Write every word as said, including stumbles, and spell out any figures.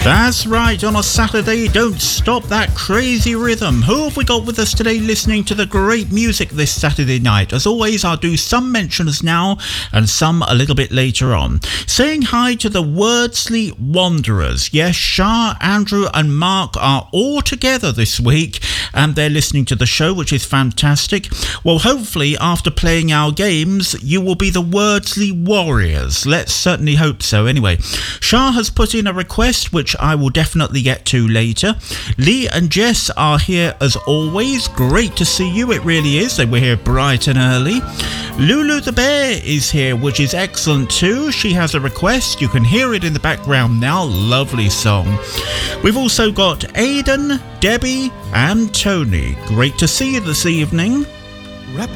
That's right, on a Saturday, don't stop that crazy rhythm. Who have we got with us today listening to the great music this Saturday night? As always, I'll do some mentions now and some a little bit later on. Saying hi to the Wordsley Wanderers. Yes, Shah, Andrew and Mark are all together this week and they're listening to the show, which is fantastic. Well, hopefully after playing our games, you will be the Wordsley Warriors. Let's certainly hope so. Anyway, Shah has put in a request, which I will definitely get to later. Lee and Jess are here as always. Great to see you, it really is. They were here bright and early. Lulu the Bear is here, which is excellent too. She has a request. You can hear it in the background now. Lovely song. We've also got Aidan, Debbie and Tony. Great to see you this evening.